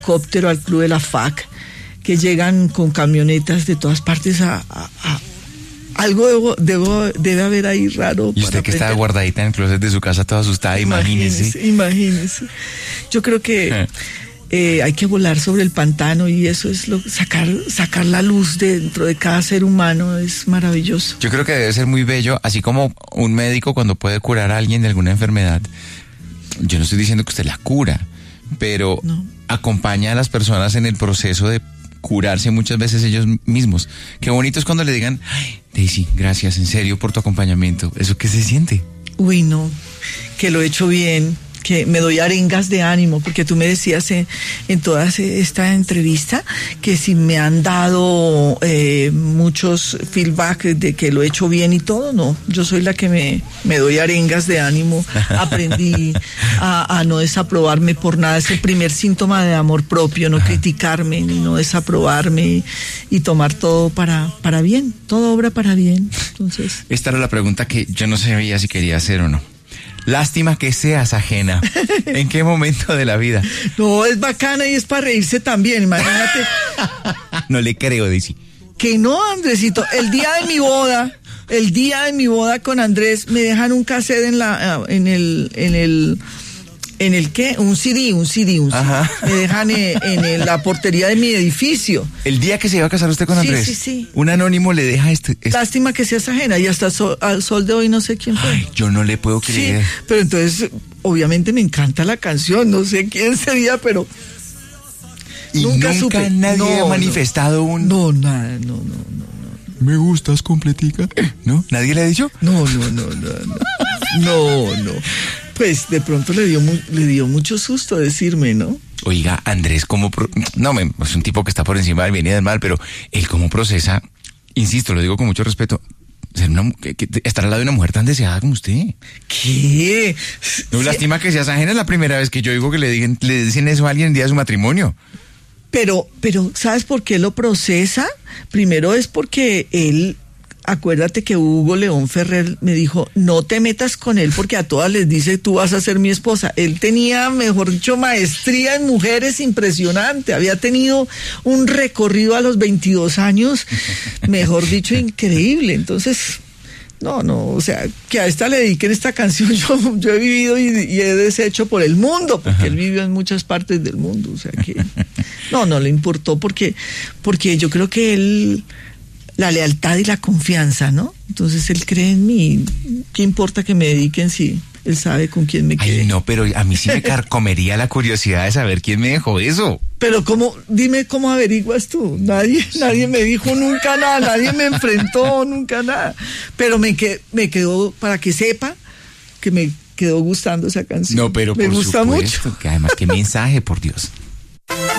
helicóptero al club de la FAC, que llegan con camionetas de todas partes algo debe haber ahí raro. Y usted que está guardadita en el closet de su casa toda asustada, imagínese. Yo creo que hay que volar sobre el pantano, y eso es sacar la luz dentro de cada ser humano es maravilloso. Yo creo que debe ser muy bello, así como un médico cuando puede curar a alguien de alguna enfermedad. Yo no estoy diciendo que usted la cura, pero acompaña a las personas en el proceso de curarse muchas veces ellos mismos. Qué bonito es cuando le digan: ay, Daisy, gracias en serio por tu acompañamiento. ¿Eso qué se siente? Uy, no, que lo he hecho bien, que me doy arengas de ánimo, porque tú me decías en toda esta entrevista que si me han dado muchos feedback de que lo he hecho bien y todo. No, yo soy la que me doy arengas de ánimo. Aprendí a no desaprobarme por nada. Es el primer síntoma de amor propio, no criticarme ni no desaprobarme, y tomar todo para bien, todo obra para bien. Entonces, esta era la pregunta que yo no sabía si quería hacer o no. Lástima que seas ajena. ¿En qué momento de la vida? No, es bacana y es para reírse también, imagínate. No le creo, Daisy. Que no, Andresito, el día de mi boda con Andrés, me dejan un cassette en el ¿qué? Un CD. Ajá. Me dejan en la portería de mi edificio. El día que se iba a casar usted con Andrés. Sí. Un anónimo le deja este. Lástima que seas ajena, y hasta al sol de hoy no sé quién fue. Ay, yo no le puedo creer. Sí, pero entonces, obviamente me encanta la canción, no sé quién sería, pero ¿Y nunca supe. Nadie ha manifestado un... No, nada, no. ¿Me gustas completica? ¿No? ¿Nadie le ha dicho? No. Pues de pronto le dio mucho susto decirme, ¿no? Oiga, Andrés, es un tipo que está por encima del bien y del mal, pero él cómo procesa, insisto, lo digo con mucho respeto, estar al lado de una mujer tan deseada como usted. ¿Qué? No, sí. Lástima que seas ajena, es la primera vez que yo digo que le dicen eso a alguien el día de su matrimonio. Pero, ¿sabes por qué lo procesa? Primero es porque él, acuérdate que Hugo León Ferrer me dijo: no te metas con él porque a todas les dice tú vas a ser mi esposa. Él tenía, mejor dicho, maestría en mujeres impresionante. Había tenido un recorrido a los 22 años, mejor dicho, increíble. Entonces, no, o sea, que a esta le dediquen esta canción, yo he vivido y he deshecho por el mundo, porque él vivió en muchas partes del mundo, o sea que no le importó, porque yo creo que él, la lealtad y la confianza, ¿no? Entonces él cree en mí. ¿Qué importa que me dediquen si él sabe con quién me quedé? Ay, no, pero a mí sí me carcomería la curiosidad de saber quién me dejó eso. Pero dime cómo averiguas tú. Nadie me dijo nunca nada, nadie me enfrentó nunca nada. Pero me quedó, para que sepa, que me quedó gustando esa canción. No, pero me por gusta supuesto, mucho. Que además, qué mensaje, por Dios.